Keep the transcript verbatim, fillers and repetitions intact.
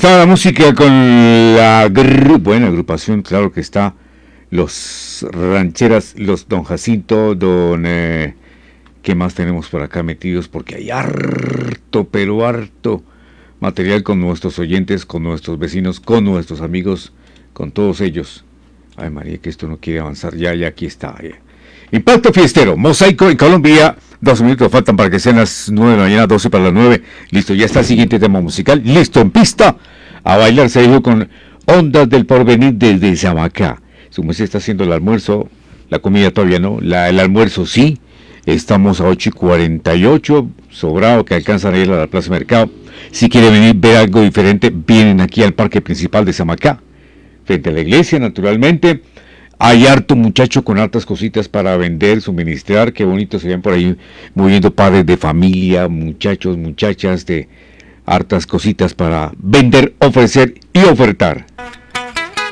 estaba la música con la gr- buena agrupación, claro que está, los rancheras, los Don Jacinto, Don... Eh, ¿qué más tenemos por acá metidos? Porque hay harto, pero harto material con nuestros oyentes, con nuestros vecinos, con nuestros amigos, con todos ellos. Ay María, que esto no quiere avanzar, ya, ya aquí está. Ya. Impacto Fiestero, Mosaico en Colombia, dos minutos faltan para que sean las nueve de la mañana, doce para las nueve. Listo, ya está el siguiente tema musical, listo, en pista. A bailar se dijo con Ondas del Porvenir desde Zamacá. Su merced está haciendo el almuerzo, la comida todavía no, la, el almuerzo sí. Estamos a ocho y cuarenta y ocho, sobrado que alcanzan a ir a la Plaza Mercado. Si quieren venir a ver algo diferente, vienen aquí al parque principal de Zamacá, frente a la iglesia, naturalmente. Hay harto muchacho con hartas cositas para vender, suministrar. Qué bonito se ven por ahí moviendo padres de familia, muchachos, muchachas, de hartas cositas para vender, ofrecer y ofertar.